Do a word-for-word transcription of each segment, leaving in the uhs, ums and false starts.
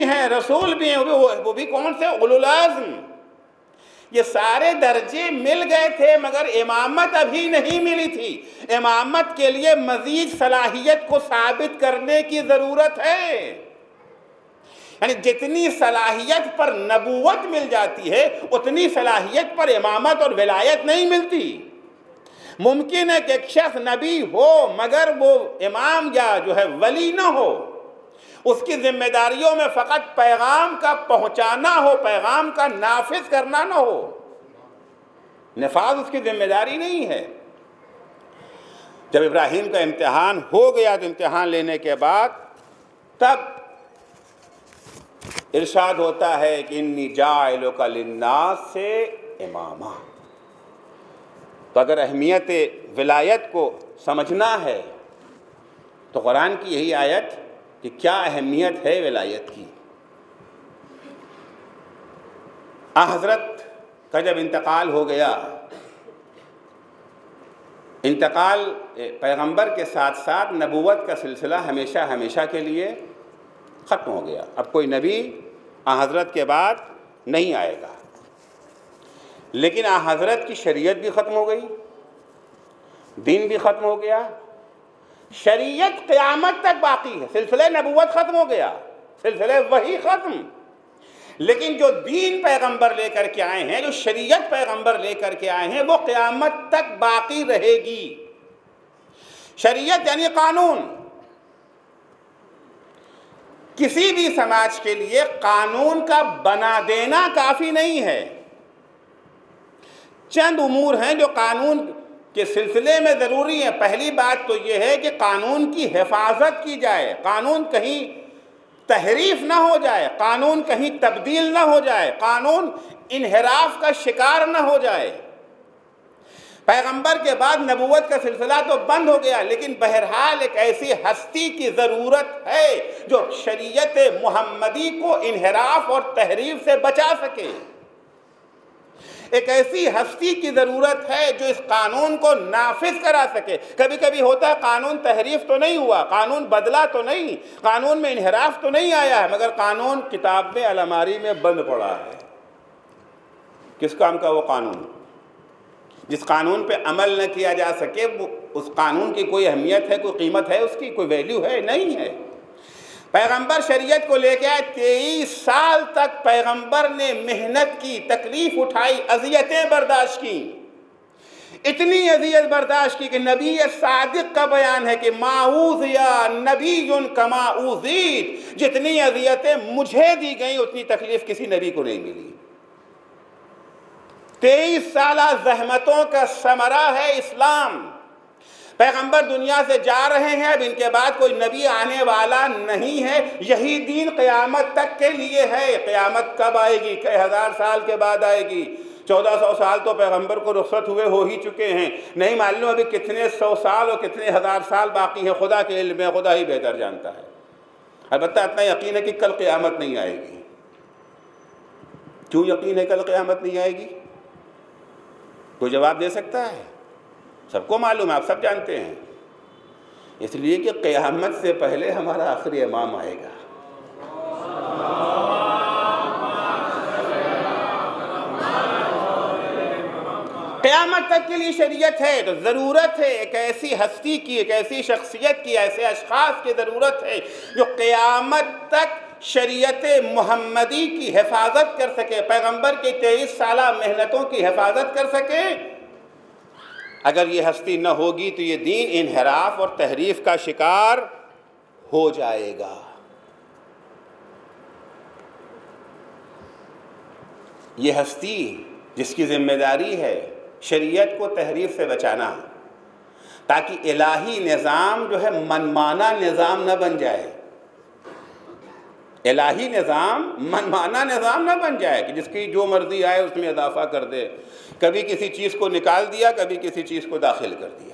ہیں، رسول بھی ہیں، وہ بھی, وہ بھی کون سے؟ اولو العزم. یہ سارے درجے مل گئے تھے مگر امامت ابھی نہیں ملی تھی. امامت کے لیے مزید صلاحیت کو ثابت کرنے کی ضرورت ہے. یعنی جتنی صلاحیت پر نبوت مل جاتی ہے اتنی صلاحیت پر امامت اور ولایت نہیں ملتی. ممکن ہے کہ ایک شخص نبی ہو مگر وہ امام یا جو ہے ولی نہ ہو. اس کی ذمہ داریوں میں فقط پیغام کا پہنچانا ہو، پیغام کا نافذ کرنا نہ ہو. نفاذ اس کی ذمہ داری نہیں ہے. جب ابراہیم کا امتحان ہو گیا تو امتحان لینے کے بعد تب ارشاد ہوتا ہے کہ انی جاعلک للناس سے اماما. تو اگر اہمیت ولایت کو سمجھنا ہے تو قرآن کی یہی آیت کہ کیا اہمیت ہے ولایت کی. آن حضرت کا جب انتقال ہو گیا، انتقال پیغمبر کے ساتھ ساتھ نبوت کا سلسلہ ہمیشہ ہمیشہ کے لیے ختم ہو گیا. اب کوئی نبی آن حضرت کے بعد نہیں آئے گا. لیکن آن حضرت کی شریعت بھی ختم ہو گئی، دین بھی ختم ہو گیا. شریعت قیامت تک باقی ہے. سلسلہ نبوت ختم ہو گیا، سلسلہ وحی ختم. لیکن جو دین پیغمبر لے کر کے آئے ہیں، جو شریعت پیغمبر لے کر کے آئے ہیں، وہ قیامت تک باقی رہے گی. شریعت یعنی قانون. کسی بھی سماج کے لیے قانون کا بنا دینا کافی نہیں ہے. چند امور ہیں جو قانون کے سلسلے میں ضروری ہیں. پہلی بات تو یہ ہے کہ قانون کی حفاظت کی جائے، قانون کہیں تحریف نہ ہو جائے، قانون کہیں تبدیل نہ ہو جائے، قانون انحراف کا شکار نہ ہو جائے. پیغمبر کے بعد نبوت کا سلسلہ تو بند ہو گیا، لیکن بہرحال ایک ایسی ہستی کی ضرورت ہے جو شریعت محمدی کو انحراف اور تحریف سے بچا سکے. ایک ایسی ہستی کی ضرورت ہے جو اس قانون کو نافذ کرا سکے. کبھی کبھی ہوتا ہے قانون تحریف تو نہیں ہوا، قانون بدلا تو نہیں، قانون میں انحراف تو نہیں آیا ہے، مگر قانون کتاب میں الماری میں بند پڑا ہے. کس کام کا وہ قانون؟ جس قانون پہ عمل نہ کیا جا سکے وہ اس قانون کی کوئی اہمیت ہے، کوئی قیمت ہے، اس کی کوئی ویلیو ہے؟ نہیں ہے. پیغمبر شریعت کو لے کے آئے، تیئیس سال تک پیغمبر نے محنت کی، تکلیف اٹھائی، اذیتیں برداشت کی. اتنی اذیت برداشت کی کہ نبی صادق کا بیان ہے کہ ما اوذی نبی کما اوذیت. جتنی اذیتیں مجھے دی گئیں اتنی تکلیف کسی نبی کو نہیں ملی. تیئیس سالہ زحمتوں کا ثمرہ ہے اسلام. پیغمبر دنیا سے جا رہے ہیں، اب ان کے بعد کوئی نبی آنے والا نہیں ہے. یہی دین قیامت تک کے لیے ہے. قیامت کب آئے گی؟ کئی ہزار سال کے بعد آئے گی. چودہ سو سال تو پیغمبر کو رخصت ہوئے ہو ہی چکے ہیں. نہیں معلوم ابھی کتنے سو سال اور کتنے ہزار سال باقی ہیں. خدا کے علم ہے، خدا ہی بہتر جانتا ہے. البتہ اتنا یقین ہے کہ کل قیامت نہیں آئے گی. کیوں یقین ہے کل قیامت نہیں آئے گی؟ کوئی جواب دے سکتا ہے؟ سب کو معلوم ہے، آپ سب جانتے ہیں. اس لیے کہ قیامت سے پہلے ہمارا آخری امام آئے گا. قیامت تک کے لیے شریعت ہے تو ضرورت ہے ایک ایسی ہستی کی، ایک ایسی شخصیت کی، ایسے اشخاص کی ضرورت ہے جو قیامت تک شریعت محمدی کی حفاظت کر سکے، پیغمبر کی تیئیس سالہ محنتوں کی حفاظت کر سکے. اگر یہ ہستی نہ ہوگی تو یہ دین انحراف اور تحریف کا شکار ہو جائے گا. یہ ہستی جس کی ذمہ داری ہے شریعت کو تحریف سے بچانا، تاکہ الہی نظام جو ہے منمانا نظام نہ بن جائے. الہی نظام منمانا نظام نہ بن جائے کہ جس کی جو مرضی آئے اس میں اضافہ کر دے. کبھی کسی چیز کو نکال دیا، کبھی کسی چیز کو داخل کر دیا.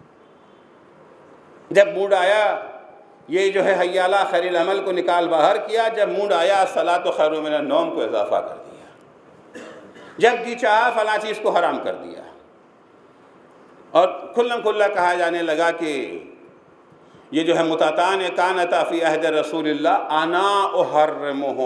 جب موڈ آیا یہ جو ہے حی علی خیر العمل کو نکال باہر کیا، جب موڈ آیا الصلاۃ خیر من النوم کو اضافہ کر دیا، جب جی چاہا فلاں چیز کو حرام کر دیا. اور کھلم کھلا کہا جانے لگا کہ یہ جو ہے متعتان کانتا فی عہد رسول اللہ انا احرمہ